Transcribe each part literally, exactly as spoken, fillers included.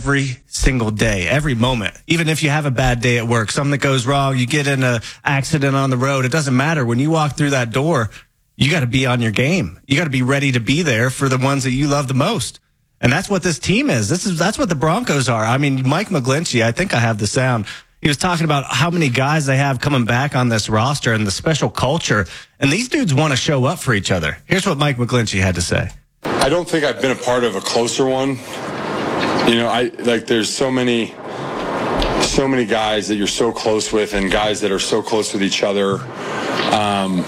every single day, every moment. Even if you have a bad day at work, something that goes wrong, you get in an accident on the road, it doesn't matter. When you walk through that door, you got to be on your game. You got to be ready to be there for the ones that you love the most. And that's what this team is. This is that's what the Broncos are. I mean, Mike McGlinchey, I think I have the sound. He was talking about how many guys they have coming back on this roster and the special culture. And these dudes want to show up for each other. Here's what Mike McGlinchey had to say. I don't think I've been a part of a closer one. You know, I like there's so many so many guys that you're so close with and guys that are so close with each other. Um,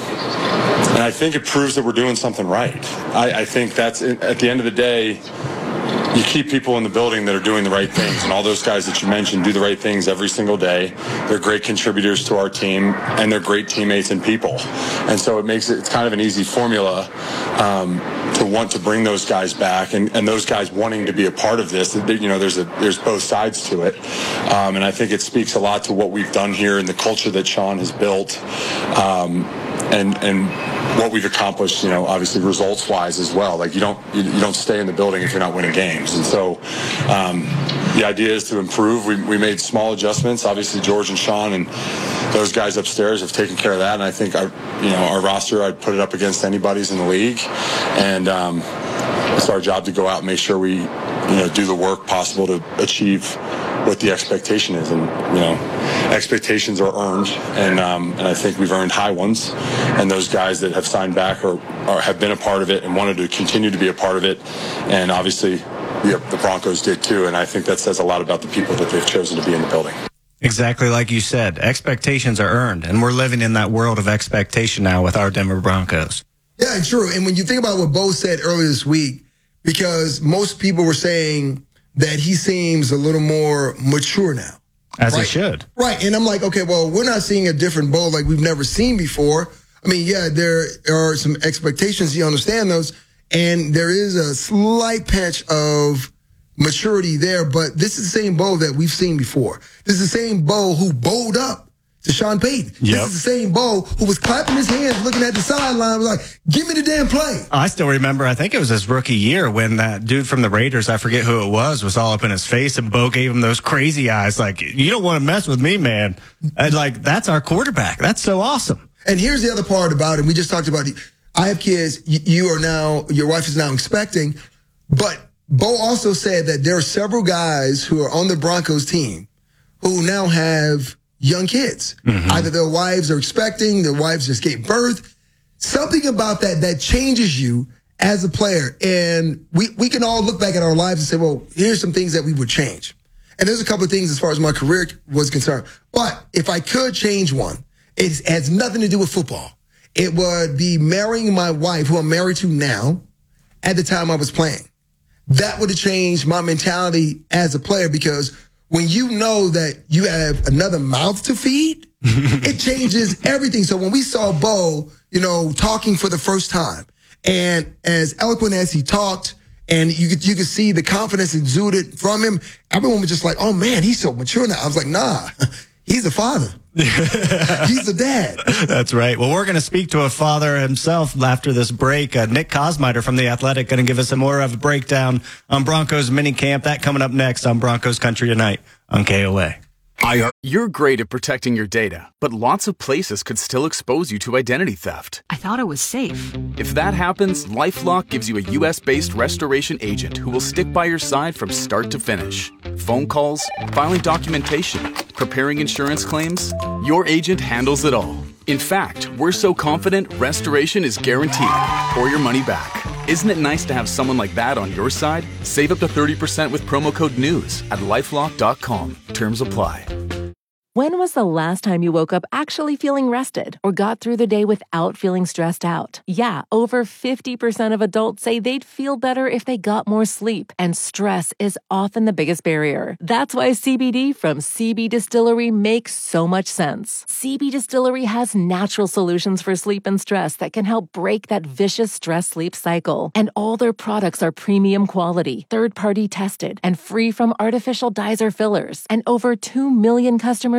and I think it proves that we're doing something right. I, I think that's, at the end of the day, you keep people in the building that are doing the right things. And all those guys that you mentioned do the right things every single day. They're great contributors to our team, and they're great teammates and people. And so it makes it, it's kind of an easy formula um, to want to bring those guys back, and, and those guys wanting to be a part of this. You know, there's a there's both sides to it. Um, and I think it speaks a lot to what we've done here and the culture that Sean has built. Um, and and what we've accomplished, you know, obviously results-wise as well. Like you don't you, you don't stay in the building if you're not winning games. And so um, the idea is to improve. We, we made small adjustments. Obviously, George and Sean and those guys upstairs have taken care of that. And I think our you know our roster, I'd put it up against anybody's in the league. And um, it's our job to go out and make sure we you know do the work possible to achieve what the expectation is. And you know expectations are earned, and um, and I think we've earned high ones. And those guys that have signed back or, or have been a part of it and wanted to continue to be a part of it, and obviously the, the Broncos did too. And I think that says a lot about the people that they've chosen to be in the building. Exactly like you said, expectations are earned, and we're living in that world of expectation now with our Denver Broncos. Yeah, true. And when you think about what Bo said earlier this week, because most people were saying that he seems a little more mature now. As right? he should. Right. And I'm like, okay, well, we're not seeing a different Bo like we've never seen before. I mean, yeah, there are some expectations. You understand those. And there is a slight patch of maturity there. But this is the same Bo that we've seen before. This is the same Bo who bowled up to Sean Payton. Yep. This is the same Bo who was clapping his hands, looking at the sideline, was like, give me the damn play. I still remember, I think it was his rookie year when that dude from the Raiders, I forget who it was, was all up in his face, and Bo gave him those crazy eyes like, you don't want to mess with me, man. And like, that's our quarterback. That's so awesome. And here's the other part about it. We just talked about it. I have kids. You are now, your wife is now expecting. But Bo also said that there are several guys who are on the Broncos team who now have young kids. Mm-hmm. Either their wives are expecting, their wives just gave birth. Something about that that changes you as a player. And we, we can all look back at our lives and say, well, here's some things that we would change. And there's a couple of things as far as my career was concerned. But if I could change one, it has nothing to do with football. It would be marrying my wife, who I'm married to now, at the time I was playing. That would have changed my mentality as a player, because when you know that you have another mouth to feed, it changes everything. So when we saw Bo, you know, talking for the first time, and as eloquent as he talked, and you could, you could see the confidence exuded from him, everyone was just like, oh man, he's so mature now. I was like, nah, he's a father. He's a dad. That's right. Well, we're going to speak to a father himself after this break. Uh, Nick Kosmider from The Athletic going to give us some more of a breakdown on Broncos mini camp. That coming up next on Broncos Country Tonight on K O A. You're great at protecting your data, but lots of places could still expose you to identity theft. I thought it was safe. If that happens, LifeLock gives you a U S-based restoration agent who will stick by your side from start to finish. Phone calls, filing documentation, preparing insurance claims, your agent handles it all. In fact, we're so confident restoration is guaranteed or your money back. Isn't it nice to have someone like that on your side? Save up to thirty percent with promo code NEWS at lifelock dot com. Terms apply. When was the last time you woke up actually feeling rested or got through the day without feeling stressed out? Yeah, over fifty percent of adults say they'd feel better if they got more sleep, and stress is often the biggest barrier. That's why C B D from C B Distillery makes so much sense. C B Distillery has natural solutions for sleep and stress that can help break that vicious stress-sleep cycle. And all their products are premium quality, third-party tested, and free from artificial dyes or fillers. And over two million customers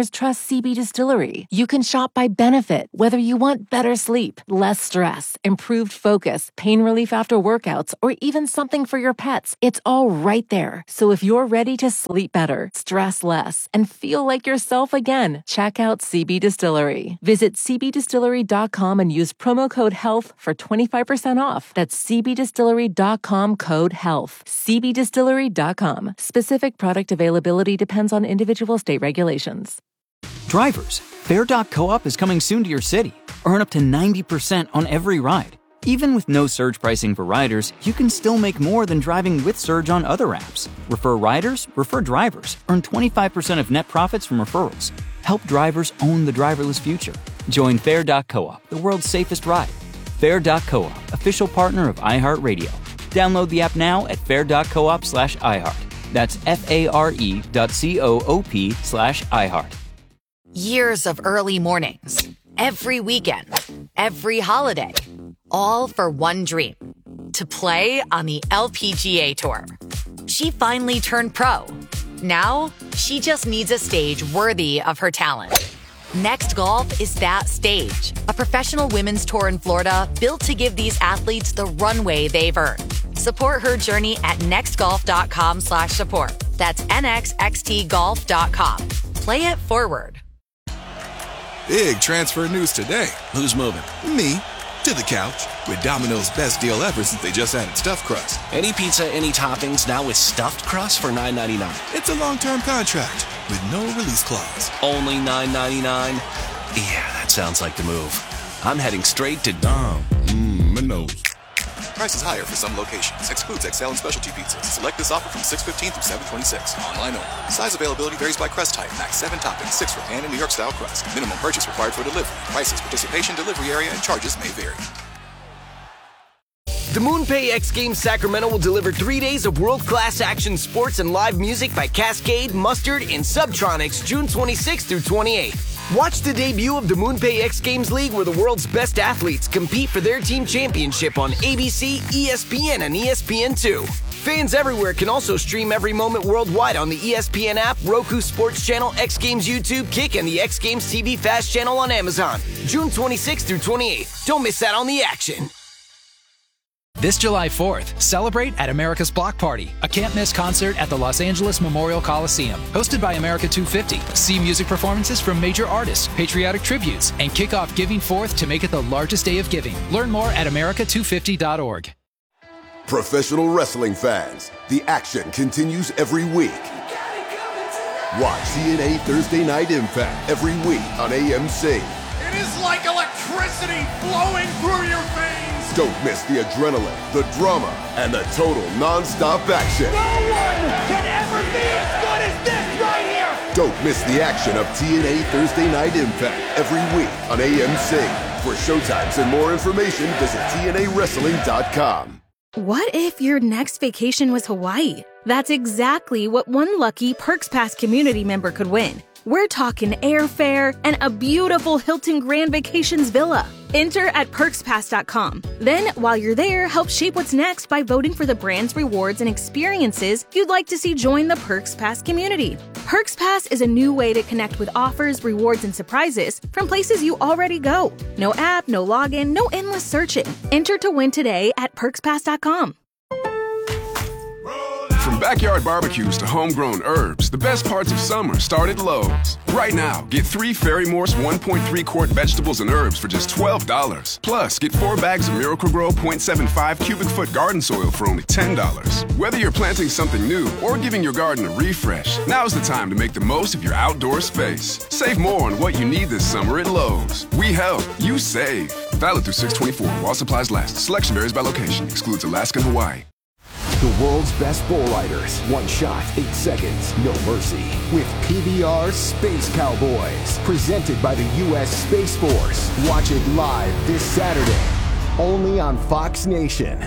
just trust C B Distillery. You can shop by benefit, whether you want better sleep, less stress, improved focus, pain relief after workouts, or even something for your pets. It's all right there. So if you're ready to sleep better, stress less, and feel like yourself again, check out C B Distillery. Visit c b distillery dot com and use promo code HEALTH for twenty-five percent off. That's c b distillery dot com code HEALTH. c b distillery dot com. Specific product availability depends on individual state regulations. Drivers, Fair dot coop is coming soon to your city. Earn up to ninety percent on every ride. Even with no surge pricing for riders, you can still make more than driving with Surge on other apps. Refer riders, refer drivers. Earn twenty-five percent of net profits from referrals. Help drivers own the driverless future. Join Fair dot coop, the world's safest ride. Fair dot coop, official partner of iHeartRadio. Download the app now at fair dot coop slash iHeart. That's F-A-R-E dot C-O-O-P slash iHeart. Years of early mornings, every weekend, every holiday, all for one dream, to play on the L P G A Tour. She finally turned pro. Now, she just needs a stage worthy of her talent. Next Golf is that stage, a professional women's tour in Florida built to give these athletes the runway they've earned. Support her journey at nextgolf.com slash support. That's N X X T golf dot com. Play it forward. Big transfer news today. Who's moving? Me. To the couch. With Domino's best deal ever since they just added stuffed crust. Any pizza, any toppings, now with stuffed crust for nine ninety-nine. It's a long-term contract with no release clause. Only nine ninety-nine? Yeah, that sounds like the move. I'm heading straight to Dom. Mmm, Minos. Prices higher for some locations. Excludes X L and specialty pizzas. Select this offer from six fifteen through seven twenty-six. Online only. Size availability varies by crust type. Max seven toppings, six for pan and New York style crust. Minimum purchase required for delivery. Prices, participation, delivery area, and charges may vary. The MoonPay X Games Sacramento will deliver three days of world-class action sports and live music by Cascade, Mustard, and Subtronics June twenty-sixth through twenty-eighth. Watch the debut of the MoonPay X Games League, where the world's best athletes compete for their team championship on A B C, E S P N, and E S P N two. Fans everywhere can also stream every moment worldwide on the E S P N app, Roku Sports Channel, X Games YouTube, Kick, and the X Games T V Fast Channel on Amazon. June twenty-sixth through twenty-eighth. Don't miss out on the action. This July fourth, celebrate at America's Block Party, a can't-miss concert at the Los Angeles Memorial Coliseum. Hosted by America two fifty, see music performances from major artists, patriotic tributes, and kick off Giving Fourth to make it the largest day of giving. Learn more at america two fifty dot org. Professional wrestling fans, the action continues every week. Watch T N A Thursday Night Impact every week on A M C. It is like electricity flowing through your veins. Don't miss the adrenaline, the drama, and the total non-stop action. No one can ever be as good as this right here. Don't miss the action of T N A Thursday Night Impact every week on A M C. For showtimes and more information, visit T N A wrestling dot com. What if your next vacation was Hawaii? That's exactly what one lucky Perks Pass community member could win. We're talking airfare and a beautiful Hilton Grand Vacations villa. Enter at perks pass dot com. Then, while you're there, help shape what's next by voting for the brands, rewards, and experiences you'd like to see join the Perks Pass community. Perks Pass is a new way to connect with offers, rewards, and surprises from places you already go. No app, no login, no endless searching. Enter to win today at perks pass dot com. From backyard barbecues to homegrown herbs, the best parts of summer start at Lowe's. Right now, get three Ferry Morse one point three quart vegetables and herbs for just twelve dollars. Plus, get four bags of Miracle-Gro zero point seven five cubic foot garden soil for only ten dollars. Whether you're planting something new or giving your garden a refresh, now's the time to make the most of your outdoor space. Save more on what you need this summer at Lowe's. We help, you save. Valid through six twenty-four while supplies last. Selection varies by location. Excludes Alaska and Hawaii. The world's best bull riders. One shot, eight seconds, no mercy. With P B R Space Cowboys. Presented by the U S Space Force. Watch it live this Saturday. Only on Fox Nation.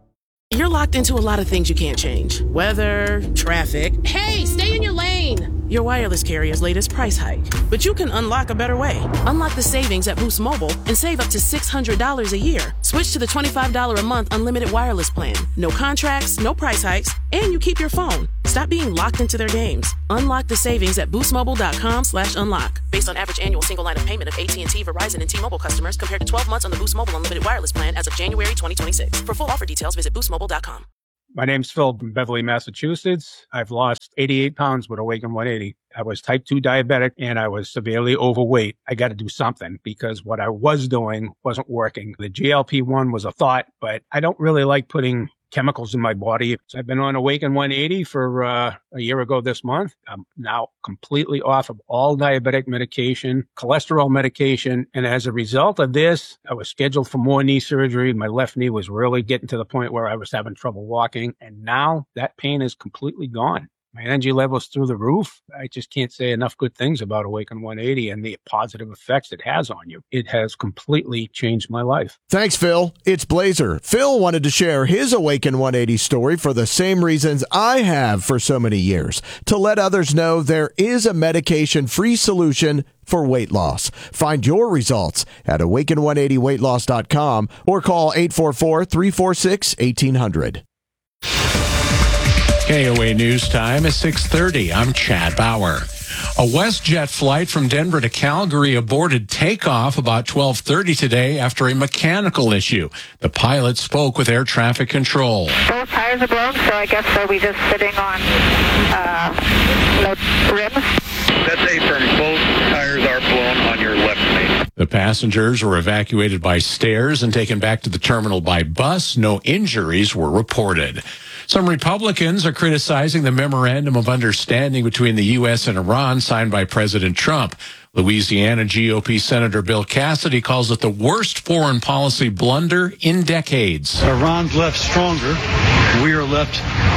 You're locked into a lot of things you can't change. Weather, traffic. Hey, stay in your lane. your wireless carrier's latest price hike. But you can unlock a better way. Unlock the savings at Boost Mobile and save up to six hundred dollars a year. Switch to the twenty-five dollars a month unlimited wireless plan. No contracts, no price hikes, and you keep your phone. Stop being locked into their games. Unlock the savings at boostmobile.com slash unlock. Based on average annual single line of payment of A T and T, Verizon, and T-Mobile customers compared to twelve months on the Boost Mobile unlimited wireless plan as of January twenty twenty-six. For full offer details, visit boost mobile dot com. My name's Phil from Beverly, Massachusetts. I've lost eighty-eight pounds with Awaken one eighty. I was type two diabetic and I was severely overweight. I got to do something because what I was doing wasn't working. The G L P one was a thought, but I don't really like putting chemicals in my body. So I've been on Awaken one eighty for uh, a year ago this month. I'm now completely off of all diabetic medication, cholesterol medication. And as a result of this, I was scheduled for more knee surgery. My left knee was really getting to the point where I was having trouble walking. And now that pain is completely gone. My energy level's through the roof. I just can't say enough good things about Awaken one eighty and the positive effects it has on you. It has completely changed my life. Thanks, Phil. It's Blazer. Phil wanted to share his Awaken one eighty story for the same reasons I have for so many years, to let others know there is a medication-free solution for weight loss. Find your results at awaken one eighty weight loss dot com or call eight four four, three four six, one eight hundred. K O A News Time is six thirty. I'm Chad Bauer. A WestJet flight from Denver to Calgary aborted takeoff about twelve thirty today after a mechanical issue. The pilot spoke with air traffic control. Both tires are blown, so I guess are we just sitting on uh, no rims? That's a firm. Both tires are blown on your left main. The passengers were evacuated by stairs and taken back to the terminal by bus. No injuries were reported. Some Republicans are criticizing the memorandum of understanding between the U S and Iran signed by President Trump. Louisiana G O P Senator Bill Cassidy calls it the worst foreign policy blunder in decades. Iran's left stronger. We are left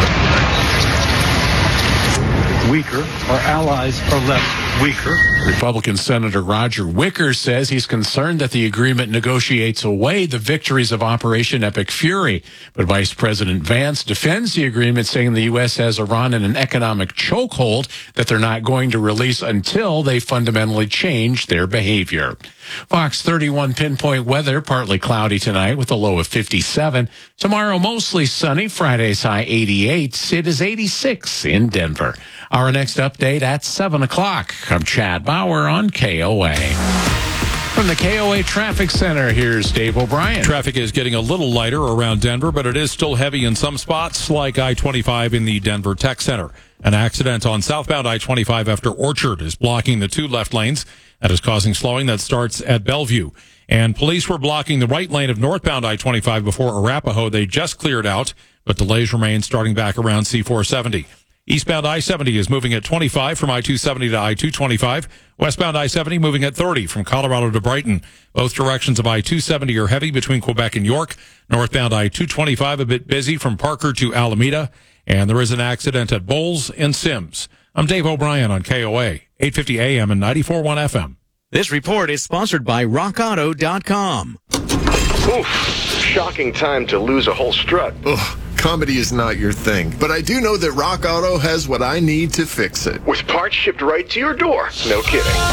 weaker. Our allies are left weaker. Republican Senator Roger Wicker says he's concerned that the agreement negotiates away the victories of Operation Epic Fury. But Vice President Vance defends the agreement, saying the U S has Iran in an economic chokehold that they're not going to release until they fundamentally change their behavior. Fox thirty-one pinpoint weather, partly cloudy tonight with a low of fifty-seven. Tomorrow, mostly sunny. Friday's high eighty-eight. It is eighty-six in Denver. Our next update at seven o'clock. I'm Chad Bauer on K O A. From the K O A Traffic Center, here's Dave O'Brien. Traffic is getting a little lighter around Denver, but it is still heavy in some spots, like I twenty-five in the Denver Tech Center. An accident on southbound I twenty-five after Orchard is blocking the two left lanes. That is causing slowing. That starts at Bellevue. And police were blocking the right lane of northbound I twenty-five before Arapahoe. They just cleared out, but delays remain starting back around C four seventy. Eastbound I seventy is moving at twenty-five from I two seventy to I two twenty-five. Westbound I seventy moving at thirty from Colorado to Brighton. Both directions of I two seventy are heavy between Quebec and York. Northbound I two twenty-five a bit busy from Parker to Alameda. And there is an accident at Bowles and Sims. I'm Dave O'Brien on K O A, eight fifty A M and ninety-four point one F M. This report is sponsored by rock auto dot com. Oof, shocking time to lose a whole strut. Ugh, comedy is not your thing. But I do know that Rock Auto has what I need to fix it. With parts shipped right to your door. No kidding.